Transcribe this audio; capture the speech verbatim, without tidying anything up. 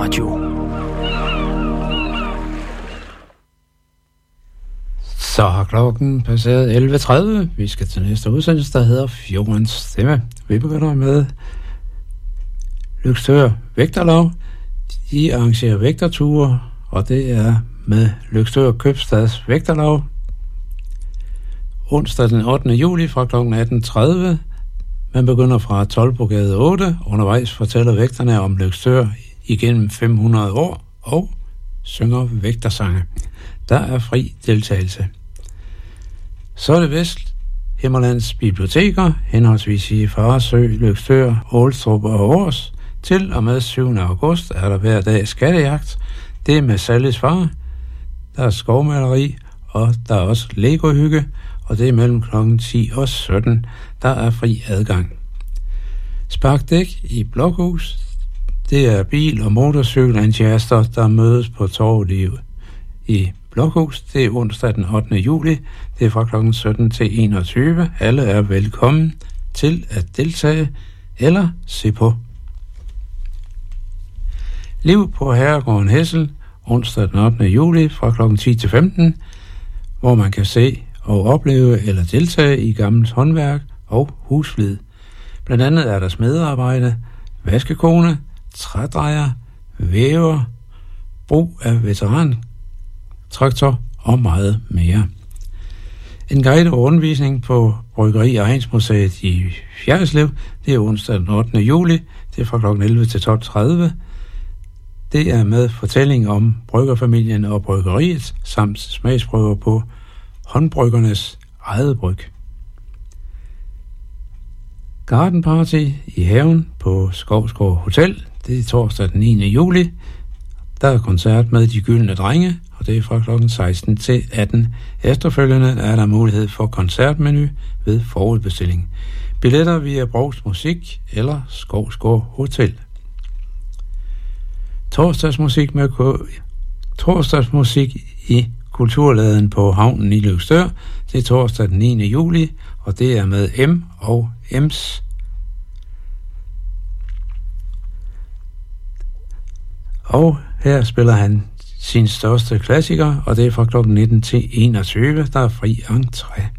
Radio. Så har klokken passeret elleve tredive. Vi skal til næste udsendelse, der hedder Fjordens Stemme. Vi begynder med Løgstør Vægterlaug. De arrangerer vægterture, og det er med Løgstør Købstads Vægterlaug. Onsdag den ottende juli fra klokken atten tredive. Man begynder fra Toldbrogade otte. Undervejs fortæller vægterne om Løgstør igennem fem hundrede år og synger vægtersange. Der er fri deltagelse. Så er det Vest Himmerlands Biblioteker, henholdsvis i Farsø, Løgstør, Ålstrup og Års. Til og med syvende august er der hver dag skattejagt. Det er med Salles far. Der er skovmaleri, og der er også Lego-hygge, og det er mellem klokken ti og sytten. Der er fri adgang. Sparkdæk i Blokhus. Det er bil- og motorcykelentusiaster, der mødes på torvet i, i Blokhus. Det er onsdag den ottende juli. Det er fra klokken sytten til enogtyve. Alle er velkommen til at deltage eller se på. Liv på Herregården Hessel, onsdag den ottende juli fra klokken ti til femten, hvor man kan se og opleve eller deltage i gammelt håndværk og husflid. Blandt andet er der smedarbejde, vaskekone, trædrejer, væver, brug af veterantraktor og meget mere. En guide og rundvisning på Bryggeri- og Egnsmuseet i Fjerritslev, det er onsdag den ottende juli, det er fra klokken elleve til tolv tredive. Det er med fortælling om bryggerfamilien og bryggeriet, samt smagsprøver på håndbryggernes eget bryg. Garden Party i haven på Skovsgård Hotel, det er torsdag den niende juli. Der er koncert med De Gyldne Drenge, og det er fra klokken seksten til atten. Efterfølgende er der mulighed for koncertmenu ved forudbestilling. Billetter via Brogs Musik eller Skovsgård Hotel. Torsdagsmusik med torsdagsmusik i Kulturladen på havnen i Løgstør. Det er torsdag den niende juli, og det er med M og M's. Og her spiller han sin største klassiker, og det er fra klokken nitten til enogtyve. Der er fri entré.